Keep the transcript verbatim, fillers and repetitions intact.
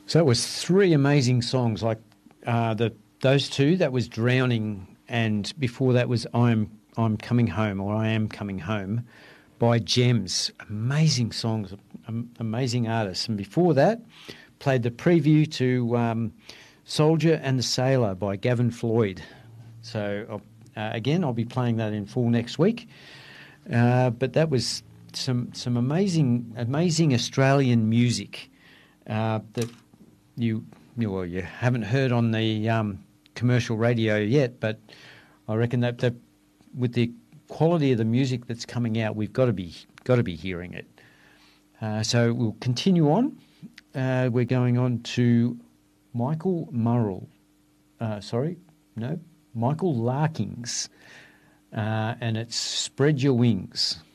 So it was three amazing songs, like uh, the those two. That was "Drowning," and before that was "I'm I'm Coming Home" or "I Am Coming Home" by Gems. Amazing songs, am, amazing artists. And before that, played the preview to um, "Soldier and the Sailor" by Gavin Floyd. So uh, again, I'll be playing that in full next week. Uh, but that was some some amazing amazing Australian music uh, that you well you haven't heard on the um, commercial radio yet. But I reckon that, that with the quality of the music that's coming out, we've got to be got to be hearing it. Uh, so we'll continue on. Uh, we're going on to Michael Murrell. Uh, sorry, no, Michael Larkins, uh, and it's "Spread Your Wings."